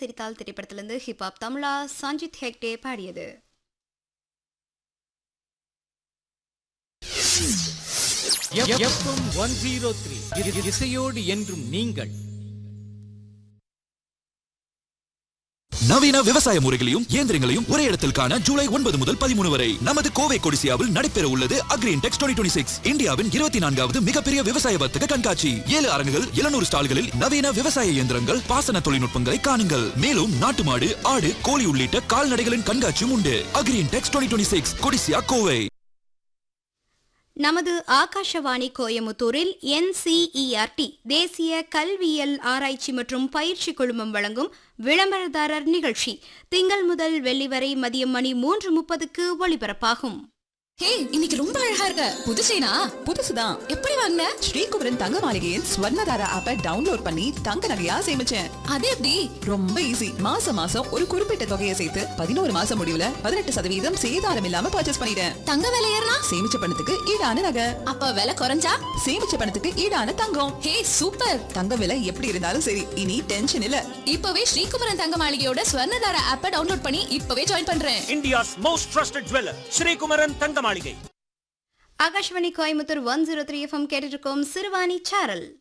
சிரித்தால் திரைப்படத்திலிருந்து ஹிப்ஹாப் தமிழா சஞ்சித் ஹெக்டே பாடியது. எஃப்எம் 103 இசையோடு என்றும் நீங்கள். நவீன விவசாய முறைகளையும் இயந்திரங்களையும் ஒரே இடத்தில் காண ஜூலை 9 முதல் 13 வரை நமது கோவை கொடிசியாவில் நடைபெற உள்ளது அக்ரின்டெக்ஸ் 2026 இந்தியாவின் 24வது மிகப்பெரிய விவசாய வர்த்தக கண்காட்சி. 7 அரங்குகள் 700 ஸ்டால்களில் நவீன விவசாய இயந்திரங்கள், பாசன தொழில்நுட்பங்களை காணுங்கள். மேலும் நாட்டு மாடு, ஆடு, கோழி உள்ளிட்ட கால்நடைகளின் கண்காட்சியும் உண்டு. அக்ரின்டெக்ஸ் 2026 கொடிசியா கோவை. நமது ஆகாஷவாணி கோயமுத்தூரில் NCERT தேசிய கல்வியியல் ஆராய்ச்சி மற்றும் பயிற்சி குழுமம் வழங்கும் விளம்பரதாரர் நிகழ்ச்சி திங்கள் முதல் வெள்ளி வரை மதியம் மணி 3:30க்கு ஒளிபரப்பாகும். ஹே, இன்னைக்கு ரொம்ப அழகா இருக்க. புது செயினா? புதுசுதான். எப்படி வாங்குன? ஸ்ரீகுமரன் தங்க மாளிகையின் ஸ்வர்ணதாரா ஆப்பை டவுன்லோட் பண்ணி தங்க நகையா சேமிச்சேன். அது எப்படி? ரொம்ப ஈஸி. மாசம் மாசம் ஒரு குறிப்பிட்ட தொகையை சேர்த்து 11 மாசம் முடிவுல 18% சேதாரம் இல்லாம பர்ச்சேஸ் பண்ணிட்டேன். தங்க விலை ஏறினா? சேமிச்ச பணத்துக்கு ஈடான நகை. அப்ப விலை குறைஞ்சா? சேமிச்ச பணத்துக்கு ஈடான தங்கம். ஹே, சூப்பர். தங்க விலை எப்படி இருந்தாலும் சரி, இனி டென்ஷன் இல்ல. இப்பவே ஸ்ரீகுமரன் தங்க மாளிகையோட ஸ்வர்ணதாரா ஆப்பை டவுன்லோட் பண்ணி இப்பவே ஜாயின் பண்றேன். India's most trusted jeweler, Sri Kumaran தங்க மாளிகை. ஆகாஷவாணி கோயமுத்தூர் 103 FM கேட்டிருக்கோம் சிறுவாணி சாரல்.